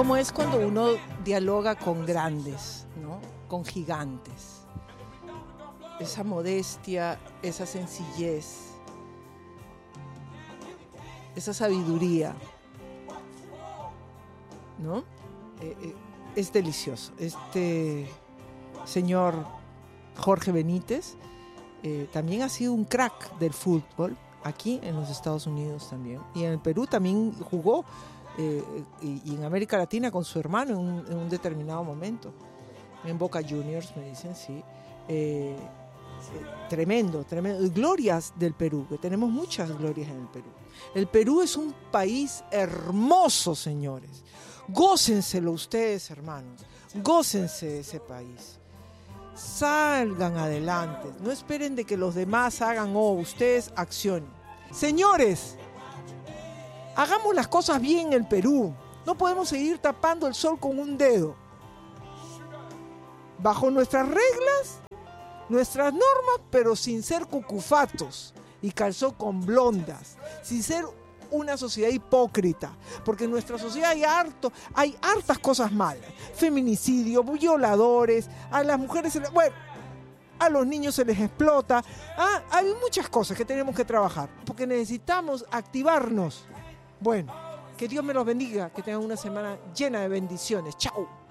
cómo es cuando uno dialoga con grandes, ¿no? Con gigantes. Esa modestia, esa sencillez, esa sabiduría, ¿no? Es delicioso. Este señor Jorge Benítez también ha sido un crack del fútbol, aquí en los Estados Unidos también. Y en el Perú también jugó, y en América Latina con su hermano en un determinado momento. En Boca Juniors, me dicen, sí. Tremendo. Glorias del Perú, que tenemos muchas glorias en el Perú. El Perú es un país hermoso, señores. Gócenselo ustedes, hermanos. Gócense de ese país. Salgan adelante. No esperen de que los demás hagan, ustedes accionen. Señores, hagamos las cosas bien en el Perú. No podemos seguir tapando el sol con un dedo. Bajo nuestras reglas, nuestras normas, pero sin ser cucufatos y calzón con blondas, sin ser una sociedad hipócrita, porque en nuestra sociedad hay hartas cosas malas: feminicidio, violadores, a las mujeres a los niños se les explota, hay muchas cosas que tenemos que trabajar, porque necesitamos activarnos. Bueno, que Dios me los bendiga, que tengan una semana llena de bendiciones. Chao.